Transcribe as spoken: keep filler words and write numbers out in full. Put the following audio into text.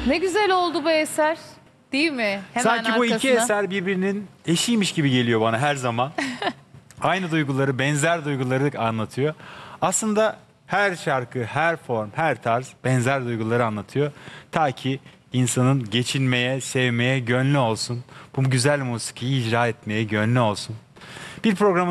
Ne güzel oldu bu eser. Değil mi? Hemen Sanki bu iki arkasına. eser birbirinin eşiymiş gibi geliyor bana her zaman. Aynı duyguları, benzer duyguları anlatıyor. Aslında her şarkı, her form, her tarz benzer duyguları anlatıyor. Ta ki insanın geçinmeye, sevmeye gönlü olsun. Bu güzel musikiyi icra etmeye gönlü olsun. Bir programın